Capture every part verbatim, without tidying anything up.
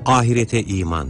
Ahirete iman.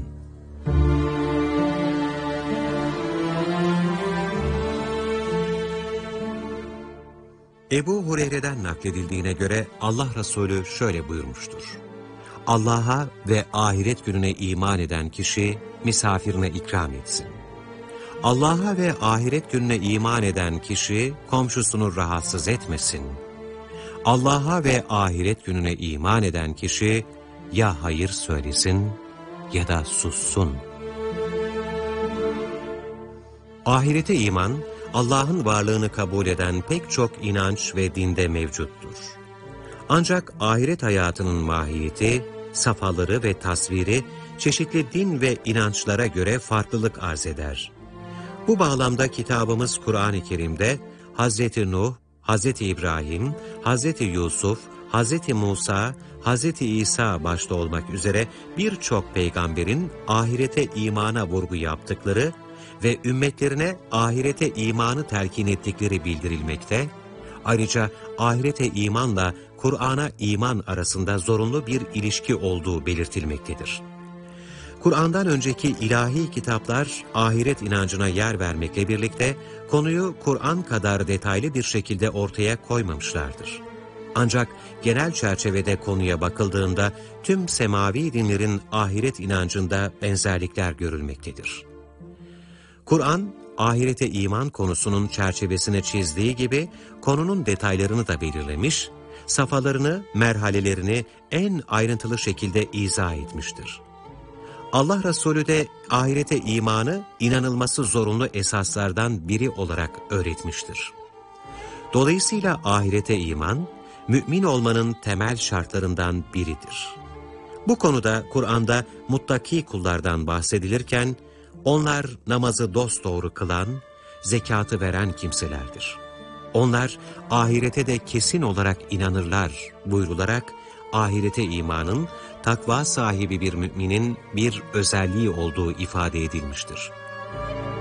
Ebu Hureyre'den nakledildiğine göre Allah Resulü şöyle buyurmuştur: Allah'a ve ahiret gününe iman eden kişi misafirine ikram etsin. Allah'a ve ahiret gününe iman eden kişi komşusunu rahatsız etmesin. Allah'a ve ahiret gününe iman eden kişi ya hayır söylesin ya da sussun. Ahirete iman, Allah'ın varlığını kabul eden pek çok inanç ve dinde mevcuttur. Ancak ahiret hayatının mahiyeti, safhaları ve tasviri çeşitli din ve inançlara göre farklılık arz eder. Bu bağlamda kitabımız Kur'an-ı Kerim'de Hazreti Nuh, Hazreti İbrahim, Hazreti Yusuf, Hazreti Musa, Hazreti İsa başta olmak üzere birçok peygamberin ahirete imana vurgu yaptıkları ve ümmetlerine ahirete imanı telkin ettikleri bildirilmekte, ayrıca ahirete imanla Kur'an'a iman arasında zorunlu bir ilişki olduğu belirtilmektedir. Kur'an'dan önceki ilahi kitaplar ahiret inancına yer vermekle birlikte konuyu Kur'an kadar detaylı bir şekilde ortaya koymamışlardır. Ancak genel çerçevede konuya bakıldığında tüm semavi dinlerin ahiret inancında benzerlikler görülmektedir. Kur'an, ahirete iman konusunun çerçevesini çizdiği gibi konunun detaylarını da belirlemiş, safhalarını, merhalelerini en ayrıntılı şekilde izah etmiştir. Allah Resulü de ahirete imanı inanılması zorunlu esaslardan biri olarak öğretmiştir. Dolayısıyla ahirete iman, mümin olmanın temel şartlarından biridir. Bu konuda Kur'an'da muttaki kullardan bahsedilirken, onlar namazı dosdoğru kılan, zekatı veren kimselerdir. Onlar ahirete de kesin olarak inanırlar buyrularak, ahirete imanın, takva sahibi bir müminin bir özelliği olduğu ifade edilmiştir.